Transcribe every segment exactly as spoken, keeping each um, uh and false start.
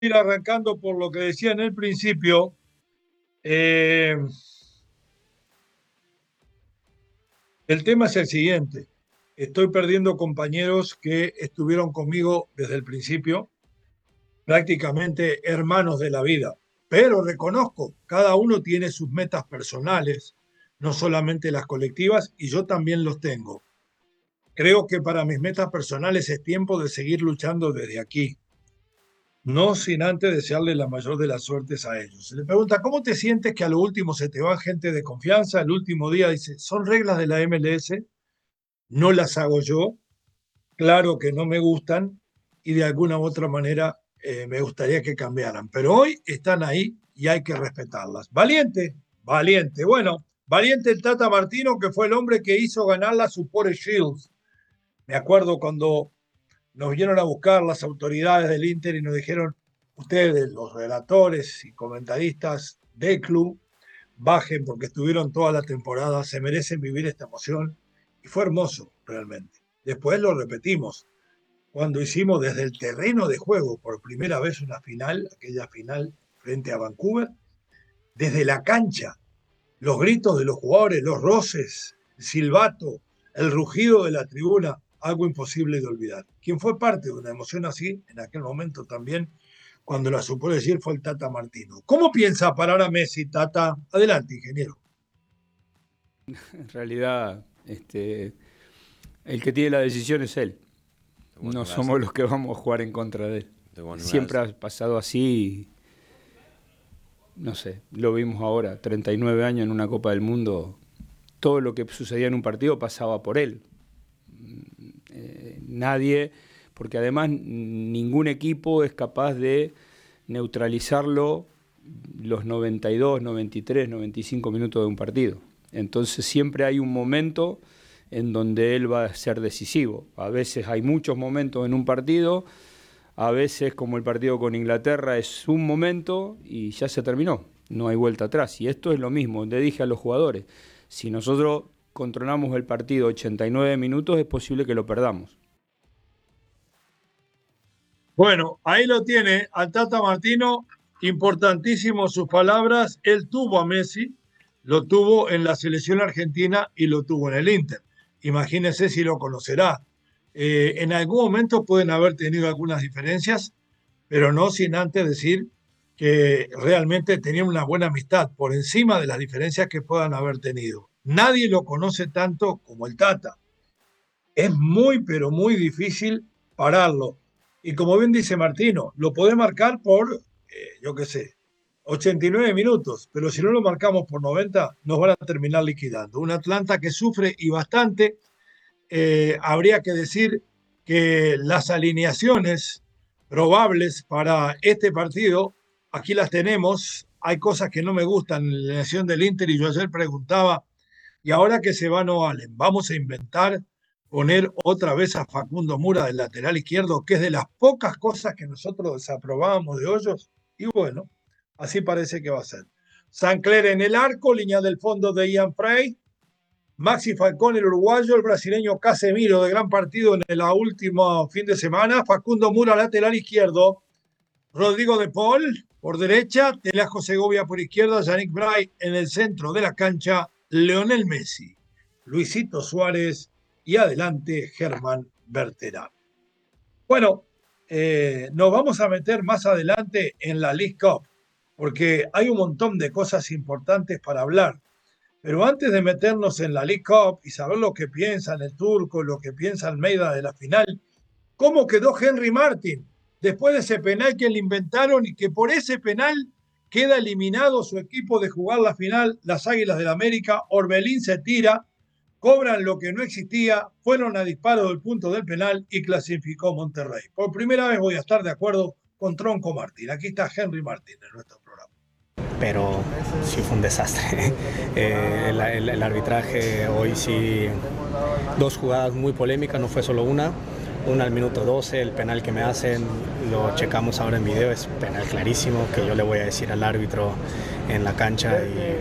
ir arrancando por lo que decía en el principio. Eh, el tema es el siguiente. Estoy perdiendo compañeros que estuvieron conmigo desde el principio, prácticamente hermanos de la vida. Pero reconozco, cada uno tiene sus metas personales, no solamente las colectivas, y yo también los tengo. Creo que para mis metas personales es tiempo de seguir luchando desde aquí. No sin antes desearle la mayor de las suertes a ellos. Se le pregunta, ¿cómo te sientes que a lo último se te va gente de confianza? El último día dice, son reglas de la M L S, no las hago yo, claro que no me gustan y de alguna u otra manera eh, me gustaría que cambiaran, pero hoy están ahí y hay que respetarlas. Valiente, valiente. Bueno, valiente el Tata Martino, que fue el hombre que hizo ganar la Supporters Shield. Me acuerdo cuando nos vinieron a buscar las autoridades del Inter y nos dijeron, ustedes, los relatores y comentaristas del club, bajen porque estuvieron toda la temporada, se merecen vivir esta emoción. Y fue hermoso, realmente. Después lo repetimos, cuando hicimos desde el terreno de juego por primera vez una final, aquella final frente a Vancouver, desde la cancha, los gritos de los jugadores, los roces, el silbato, el rugido de la tribuna, algo imposible de olvidar. Quien fue parte de una emoción así, en aquel momento también, cuando la supo decir, fue el Tata Martino. ¿Cómo piensa parar a Messi, Tata? Adelante, ingeniero. En realidad, este, el que tiene la decisión es él. No somos los que vamos a jugar en contra de él. Siempre ha pasado así. No sé, lo vimos ahora, treinta y nueve años en una Copa del Mundo. Todo lo que sucedía en un partido pasaba por él. Eh, nadie, porque además ningún equipo es capaz de neutralizarlo los noventa y dos, noventa y tres, noventa y cinco minutos de un partido. Entonces siempre hay un momento en donde él va a ser decisivo. A veces hay muchos momentos en un partido, a veces como el partido con Inglaterra es un momento y ya se terminó, no hay vuelta atrás. Y esto es lo mismo, le dije a los jugadores, si nosotros controlamos el partido ochenta y nueve minutos es posible que lo perdamos. Bueno, ahí lo tiene, al Tata Martino, importantísimo sus palabras. Él tuvo a Messi, lo tuvo en la selección argentina y lo tuvo en el Inter. Imagínense si lo conocerá. Eh, en algún momento pueden haber tenido algunas diferencias, pero no sin antes decir que realmente tenían una buena amistad por encima de las diferencias que puedan haber tenido. Nadie lo conoce tanto como el Tata. Es muy, pero muy difícil pararlo. Y como bien dice Martino, lo podés marcar por, eh, yo qué sé, ochenta y nueve minutos, pero si no lo marcamos por noventa, nos van a terminar liquidando. Un Atlanta que sufre y bastante. Eh, habría que decir que las alineaciones probables para este partido, aquí las tenemos. Hay cosas que no me gustan en la alineación del Inter y yo ayer preguntaba, ¿y ahora que se va No Allen, vamos a inventar poner otra vez a Facundo Mura del lateral izquierdo, que es de las pocas cosas que nosotros desaprobábamos de Hoyos? Y bueno, así parece que va a ser. Sancler en el arco, línea del fondo de Ian Frey, Maxi Falcón, el uruguayo, el brasileño Casemiro, de gran partido en el último fin de semana, Facundo Mura, lateral izquierdo, Rodrigo de Paul por derecha, Telajo Segovia por izquierda, Yannick Bray en el centro de la cancha, Leonel Messi, Luisito Suárez y adelante Germán Berterame. Bueno, eh, nos vamos a meter más adelante en la League Cup, porque hay un montón de cosas importantes para hablar. Pero antes de meternos en la League Cup y saber lo que piensa el turco, lo que piensa Almeida de la final, ¿cómo quedó Henry Martin? Después de ese penal que le inventaron y que por ese penal queda eliminado su equipo de jugar la final, las Águilas del América. Orbelín se tira, cobran lo que no existía, fueron a disparo del punto del penal y clasificó Monterrey. Por primera vez voy a estar de acuerdo con Tronco Martín. Aquí está Henry Martin en nuestro programa. Pero sí fue un desastre. Eh, el, el, el arbitraje hoy sí, dos jugadas muy polémicas, no fue solo una. Una al minuto doce, el penal que me hacen, lo checamos ahora en video, es penal clarísimo, que yo le voy a decir al árbitro en la cancha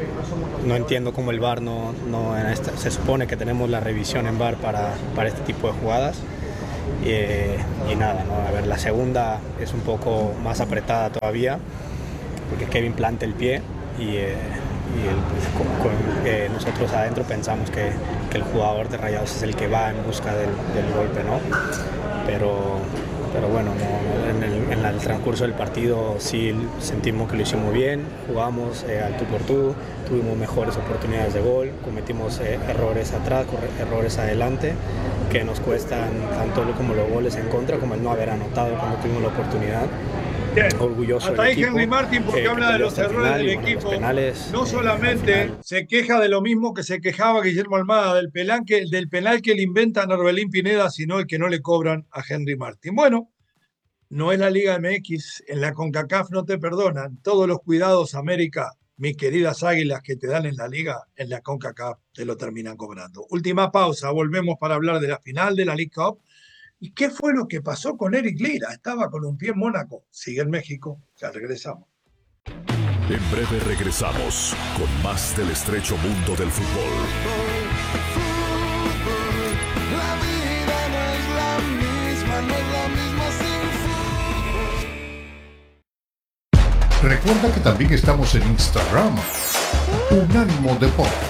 y no entiendo cómo el V A R no, no en esta, se supone que tenemos la revisión en V A R para, para este tipo de jugadas. Eh, y nada, ¿no? A ver, la segunda es un poco más apretada todavía, porque Kevin planta el pie y, eh, y el, pues, con, con, eh, nosotros adentro pensamos que, que el jugador de Rayados es el que va en busca del, del golpe, ¿no? Pero, pero bueno, no, en, el, en el transcurso del partido sí sentimos que lo hicimos bien, jugamos eh, al tú por tú, tuvimos mejores oportunidades de gol, cometimos eh, errores atrás, errores adelante, que nos cuestan tanto como los goles en contra como el no haber anotado cuando tuvimos la oportunidad. Bien. Orgulloso Hasta del ahí equipo, Henry Martin, porque eh, habla de los errores del y, bueno, equipo. Penales, no solamente eh, se queja de lo mismo que se quejaba Guillermo Almada, del penal que, del penal que le inventan a Orbelín Pineda, sino el que no le cobran a Henry Martin. Bueno, no es la Liga M X, en la CONCACAF no te perdonan. Todos los cuidados, América, mis queridas águilas que te dan en la Liga, en la CONCACAF te lo terminan cobrando. Última pausa, volvemos para hablar de la final de la League Cup. ¿Y qué fue lo que pasó con Eric Lira? Estaba con un pie en Mónaco, sigue en México, ya regresamos. En breve regresamos con más del estrecho mundo del fútbol. La vida no es la misma, no es la misma sin fútbol. Recuerda que también estamos en Instagram, Unánimo Deportes.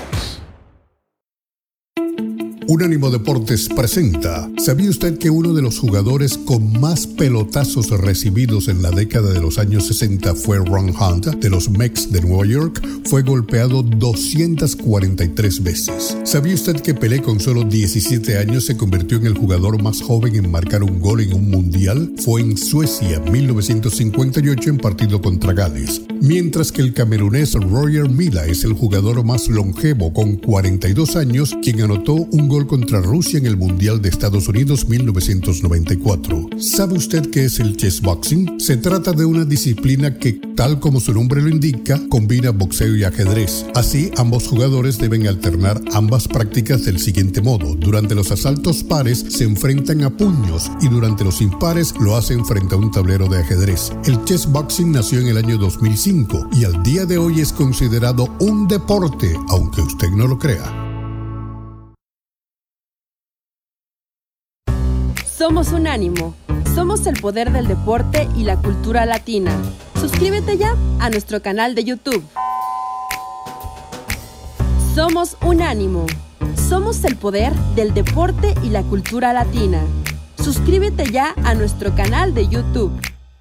Unánimo Deportes presenta. ¿Sabía usted que uno de los jugadores con más pelotazos recibidos en la década de los años sesenta fue Ron Hunt, de los Mets de Nueva York? Fue golpeado doscientas cuarenta y tres veces. ¿Sabía usted que Pelé con solo diecisiete años se convirtió en el jugador más joven en marcar un gol en un mundial? Fue en Suecia, mil novecientos cincuenta y ocho, en partido contra Gales. Mientras que el camerunés Roger Milla es el jugador más longevo con cuarenta y dos años, quien anotó un gol contra Rusia en el Mundial de Estados Unidos mil novecientos noventa y cuatro. ¿Sabe usted qué es el chess boxing? Se trata de una disciplina que, tal como su nombre lo indica, combina boxeo y ajedrez. Así, ambos jugadores deben alternar ambas prácticas del siguiente modo. Durante los asaltos pares se enfrentan a puños y durante los impares lo hacen frente a un tablero de ajedrez. El chess boxing nació en el año dos mil cinco y al día de hoy es considerado un deporte, aunque usted no lo crea. Somos Unánimo. Somos el poder del deporte y la cultura latina. Suscríbete ya a nuestro canal de YouTube. Somos Unánimo. Somos el poder del deporte y la cultura latina. Suscríbete ya a nuestro canal de YouTube.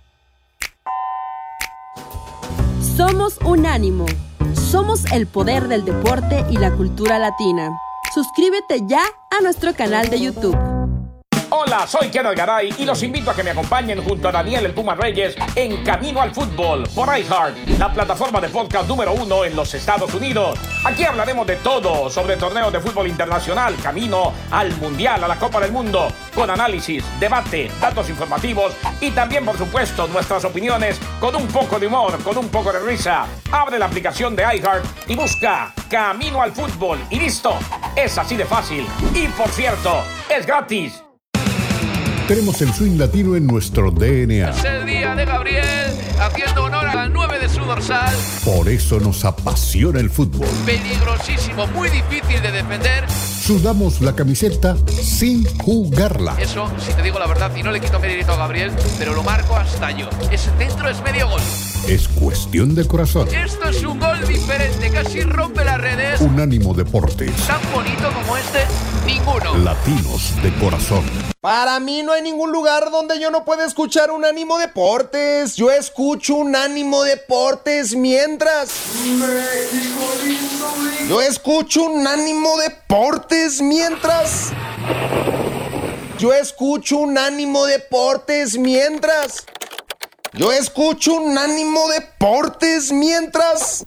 Somos Unánimo. Somos el poder del deporte y la cultura latina. Suscríbete ya a nuestro canal de YouTube. Hola, soy Kenneth Garay y los invito a que me acompañen junto a Daniel El Puma Reyes en Camino al Fútbol por iHeart, la plataforma de podcast número uno en los Estados Unidos. Aquí hablaremos de todo sobre torneos de fútbol internacional, camino al Mundial, a la Copa del Mundo, con análisis, debate, datos informativos y también, por supuesto, nuestras opiniones con un poco de humor, con un poco de risa. Abre la aplicación de iHeart y busca Camino al Fútbol y listo. Es así de fácil. Y, por cierto, es gratis. Tenemos el swing latino en nuestro D N A. Es el día de Gabriel, haciendo honor al nueve de su dorsal. Por eso nos apasiona el fútbol. Peligrosísimo, muy difícil de defender. Sudamos la camiseta sin jugarla. Eso, si te digo la verdad, y no le quito mérito a Gabriel, pero lo marco hasta yo. Ese centro es medio gol. Es cuestión de corazón. Esto es un gol diferente, casi rompe las redes. Unánimo Deportes. Tan bonito como este, ninguno. Latinos de corazón. Para mí no hay ningún lugar donde yo no pueda escuchar Unánimo Deportes. Yo escucho Unánimo Deportes mientras... México lindo. Yo escucho Unánimo Deportes mientras... Yo escucho Unánimo Deportes mientras... Yo escucho Unánimo Deportes mientras...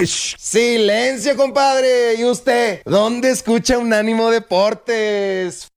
Silencio, compadre. ¿Y usted? ¿Dónde escucha Unánimo Deportes?